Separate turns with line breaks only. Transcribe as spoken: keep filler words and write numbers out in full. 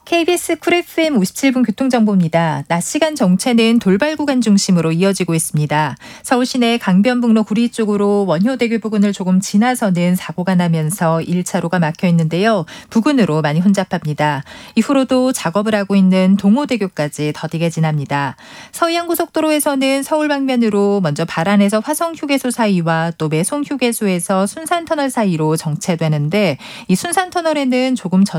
케이비에스 쿨 에프엠 오십칠 분 교통정보입니다. 낮 시간 정체는 돌발 구간 중심으로 이어지고 있습니다. 서울 시내 강변북로 구리 쪽으로 원효대교 부근을 조금 지나서는 사고가 나면서 일 차로가 막혀 있는데요. 부근으로 많이 혼잡합니다. 이후로도 작업을 하고 있는 동호대교까지 더디게 지납니다. 서해안고속도로에서는 서울 방면으로 먼저 발안에서 화성휴게소 사이와 또 매송휴게소에서 순산터널 사이로 정체되는데 이 순산터널에는 조금 전